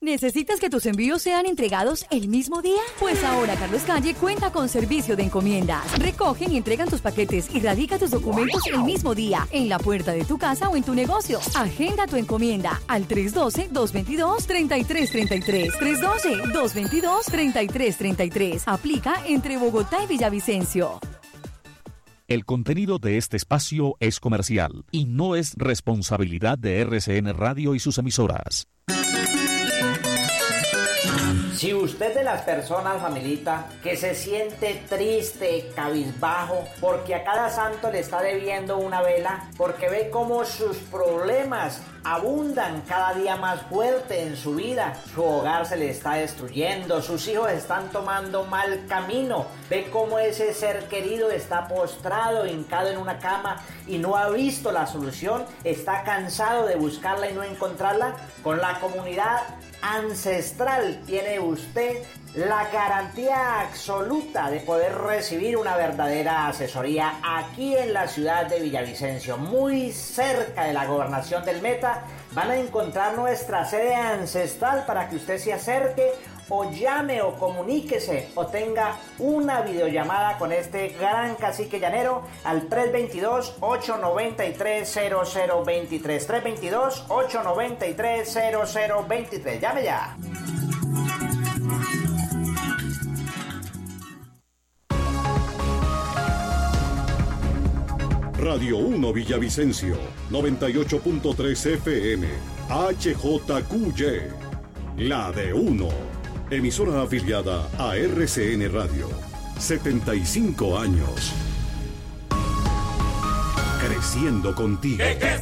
¿Necesitas que tus envíos sean entregados el mismo día? Pues ahora Carlos Calle cuenta con servicio de encomiendas. Recogen y entregan tus paquetes y radica tus documentos el mismo día en la puerta de tu casa o en tu negocio. Agenda tu encomienda al 312-222-3333. 312-222-3333. Aplica entre Bogotá y Villavicencio. El contenido de este espacio es comercial y no es responsabilidad de RCN Radio y sus emisoras. Si usted de las personas, familita, que se siente triste, cabizbajo, porque a cada santo le está debiendo una vela, porque ve cómo sus problemas abundan cada día más fuerte en su vida, su hogar se le está destruyendo, sus hijos están tomando mal camino, ve cómo ese ser querido está postrado, hincado en una cama y no ha visto la solución, está cansado de buscarla y no encontrarla, con la comunidad ancestral tiene usted la garantía absoluta de poder recibir una verdadera asesoría aquí en la ciudad de Villavicencio, muy cerca de la gobernación del Meta. Van a encontrar nuestra sede ancestral para que usted se acerque o llame o comuníquese o tenga una videollamada con este gran cacique llanero al 322-893-0023. 322-893-0023. Llame ya. Radio 1 Villavicencio, 98.3 FM, HJQY, la de 1. Emisora afiliada a RCN Radio. 75 años. Creciendo contigo.